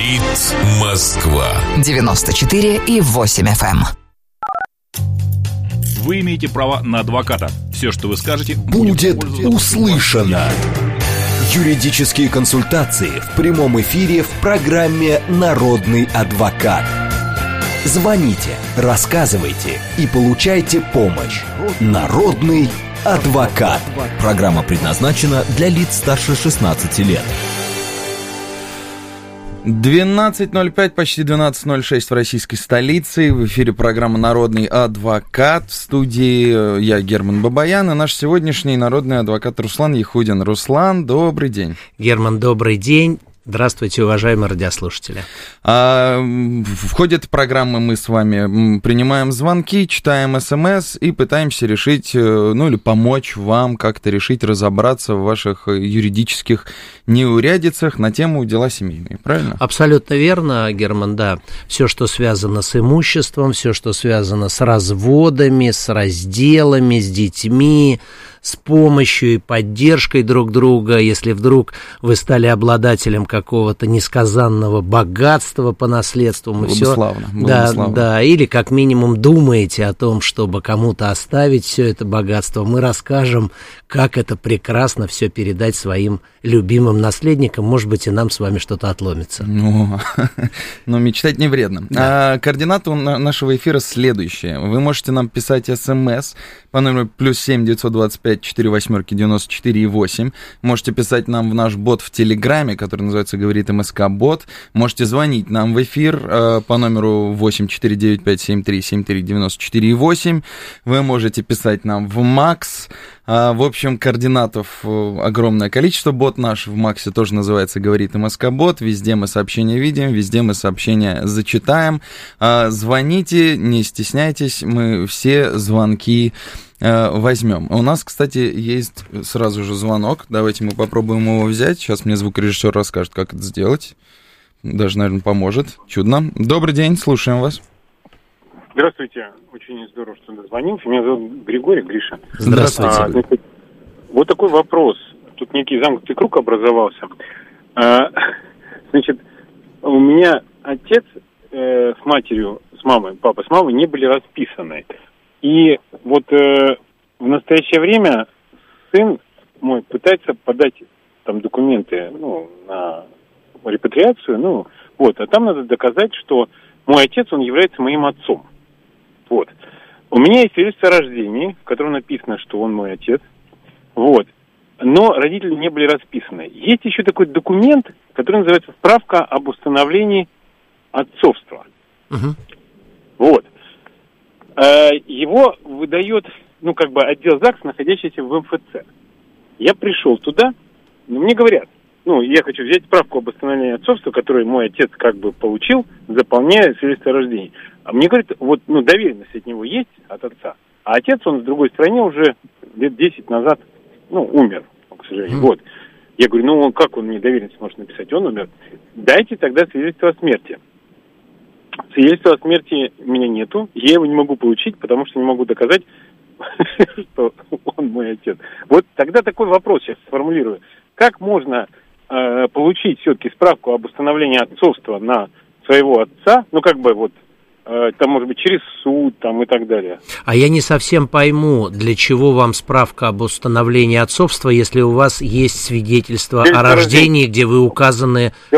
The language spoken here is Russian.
Говорит Москва. 94,8 FM. Вы имеете право на адвоката. Все, что вы скажете, будет услышано. Юридические консультации в прямом эфире в программе «Народный адвокат». Звоните, рассказывайте и получайте помощь. «Народный адвокат». Программа предназначена для лиц старше 16 лет. 12:05, почти 12:06 в российской столице. В эфире программа «Народный адвокат». В студии я, Герман Бабаян, и наш сегодняшний народный адвокат Руслан Яхудин. Руслан, добрый день. Герман, добрый день. Здравствуйте, уважаемые радиослушатели. В ходе этой программы мы с вами принимаем звонки, читаем СМС и пытаемся решить, или помочь вам как-то решить, разобраться в ваших юридических неурядицах на тему дела семейные, правильно? Абсолютно верно, Герман, да. Все, что связано с имуществом, все, что связано с разводами, с разделами, с детьми, с помощью и поддержкой друг друга, если вдруг вы стали обладателем какого-то несказанного богатства по наследству, мы все, да, или как минимум думаете о том, чтобы кому-то оставить все это богатство, мы расскажем, как это прекрасно все передать своим любимым наследникам, может быть, и нам с вами что-то отломится. Но мечтать не вредно. Да. Координаты нашего эфира следующие. Вы можете нам писать СМС по номеру +7 925 48 94 8. Можете писать нам в наш бот в Телеграме, который называется «Говорит МСК Бот». Можете звонить нам в эфир по номеру 8 495 73 73 94 8. Вы можете писать нам в МАКС. В общем, координатов огромное количество. Бот наш в МАКСе тоже называется «Говорит МСК Бот». Везде мы сообщения видим, везде мы сообщения зачитаем. Звоните, не стесняйтесь, мы все звонки возьмем. У нас, кстати, есть сразу же звонок. Давайте мы попробуем его взять. Сейчас мне звукорежиссер расскажет, как это сделать. Даже, наверное, поможет. Чудно. Добрый день, слушаем вас. Здравствуйте. Очень здорово, что дозвонился. Меня зовут Григорий, Гриша. Здравствуйте. Вот такой вопрос. Тут некий замкнутый круг образовался. Значит, у меня отец с матерью, с мамой, папа с мамой не были расписаны. И вот в настоящее время сын мой пытается подать там документы, на репатриацию, а там надо доказать, что мой отец, он является моим отцом. Вот. У меня есть свидетельство о рождении, в котором написано, что он мой отец. Вот. Но родители не были расписаны. Есть еще такой документ, который называется «Справка об установлении отцовства». Угу. Вот. Его выдает, отдел ЗАГС, находящийся в МФЦ. Я пришел туда, мне говорят, я хочу взять справку об установлении отцовства, которую мой отец получил, заполняя свидетельство о рождении. А мне говорят, доверенность от него есть, от отца. А отец, он в другой стране уже лет 10 назад, умер, к сожалению. Вот. Я говорю, как он мне доверенность может написать? Он умер. Дайте тогда свидетельство о смерти. Свидетельства о смерти у меня нету, я его не могу получить, потому что не могу доказать, что он мой отец. Вот тогда такой вопрос сейчас сформулирую. Как можно получить все-таки справку об установлении отцовства на своего отца, там, может быть, через суд, там, и так далее. А я не совсем пойму, для чего вам справка об установлении отцовства, если у вас есть свидетельство о рождении, где вы указаны